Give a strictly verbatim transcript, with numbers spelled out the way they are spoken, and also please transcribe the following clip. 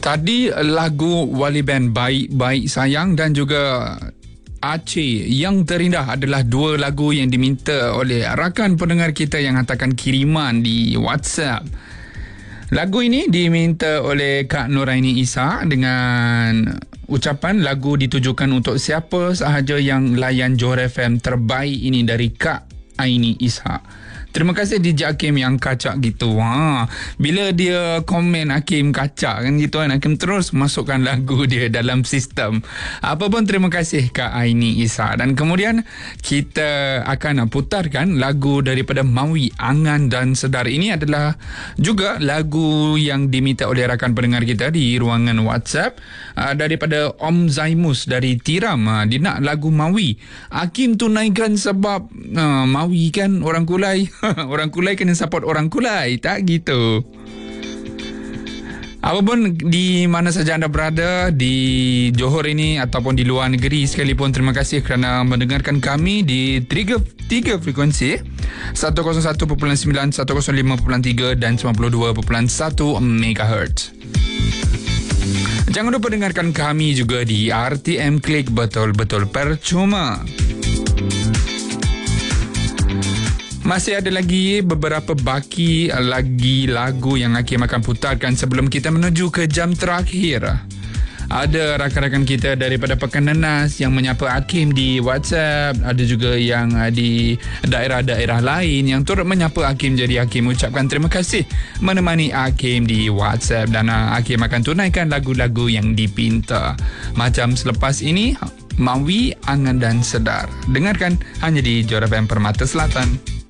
Tadi lagu Wali Band Baik Baik Sayang dan juga Aceh Yang Terindah adalah dua lagu yang diminta oleh rakan pendengar kita yang hantarkan kiriman di WhatsApp. Lagu ini diminta oleh Kak Nuraini Isa dengan ucapan lagu ditujukan untuk siapa sahaja yang layan Johor F M terbaik ini dari Kak Aini Isa. Terima kasih D J Hakim yang kacak gitu. Ha, bila dia komen Hakim kacak kan gitu kan, Hakim terus masukkan lagu dia dalam sistem. Apa pun terima kasih Kak Aini Isa. Dan kemudian kita akan putarkan lagu daripada Mawi, Angan dan Sedar. Ini adalah juga lagu yang diminta oleh rakan pendengar kita di ruangan WhatsApp uh, daripada Om Zaimus dari Tiram. Uh, dia nak lagu Mawi. Hakim tunaikan sebab uh, Mawi kan orang Kulai. Orang Kulai kena support orang Kulai, tak gitu. Apapun di mana saja anda berada di Johor ini ataupun di luar negeri sekalipun, terima kasih kerana mendengarkan kami di tiga, tiga frekuensi seratus satu perpuluhan sembilan, seratus lima perpuluhan tiga dan sembilan puluh dua perpuluhan satu megahertz. Jangan lupa dengarkan kami juga di R T M Klik Betul-Betul Percuma. Masih ada lagi beberapa baki lagi lagu yang Hakim akan putarkan sebelum kita menuju ke jam terakhir. Ada rakan-rakan kita daripada Pekan Nenas yang menyapa Hakim di WhatsApp. Ada juga yang di daerah-daerah lain yang turut menyapa Hakim. Jadi Hakim ucapkan terima kasih menemani Hakim di WhatsApp. Dan Hakim akan tunaikan lagu-lagu yang dipinta. Macam selepas ini, Mawi, Angan dan Sedar. Dengarkan hanya di Johor F M Permata Selatan.